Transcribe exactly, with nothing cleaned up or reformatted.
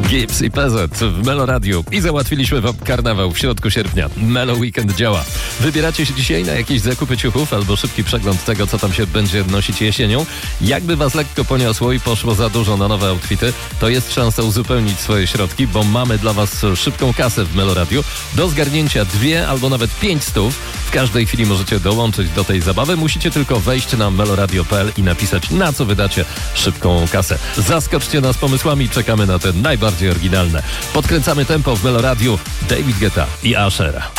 Gibbs i P Z w Melo Radio i załatwiliśmy wam karnawał w środku sierpnia. Melo Weekend działa. Wybieracie się dzisiaj na jakieś zakupy ciuchów albo szybki przegląd tego, co tam się będzie nosić jesienią. Jakby was lekko poniosło i poszło za dużo na nowe outfity, to jest szansa uzupełnić swoje środki, bo mamy dla was szybką kasę w Melo Radio. Do zgarnięcia dwie albo nawet pięć stów. W każdej chwili możecie dołączyć do tej zabawy. Musicie tylko wejść na meloradio kropka p l i napisać, na co wydacie szybką kasę. Zaskoczcie nas pomysłami, czekamy na te najbardziej oryginalne. Podkręcamy tempo w Melo Radio. David Guetta i Ashera.